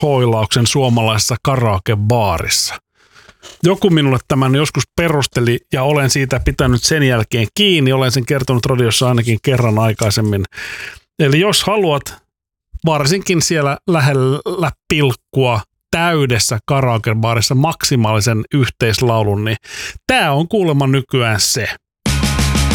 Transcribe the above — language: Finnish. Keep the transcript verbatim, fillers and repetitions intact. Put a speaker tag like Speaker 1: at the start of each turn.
Speaker 1: hoilauksen suomalaisessa karaokebaarissa. Joku minulle tämän joskus perusteli ja olen siitä pitänyt sen jälkeen kiinni. Olen sen kertonut radiossa ainakin kerran aikaisemmin. Eli jos haluat varsinkin siellä lähellä pilkkua täydessä karaokebaarissa maksimaalisen yhteislaulun, niin tämä on kuulemma nykyään se.